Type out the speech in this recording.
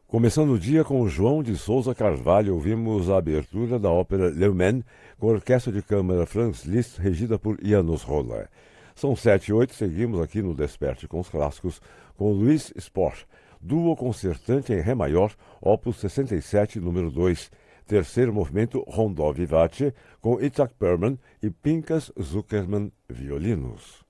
Começando o dia com João de Souza Carvalho, ouvimos a abertura da ópera Le Mans, com a orquestra de câmara Franz Liszt, regida por Janusz Roller. São 7h08, seguimos aqui no Desperte com os clássicos, com Luiz Spohr, duo concertante em Ré maior, opus 67, número 2, terceiro movimento Rondó Vivace, com Itzhak Perlman e Pinchas Zuckerman, violinos.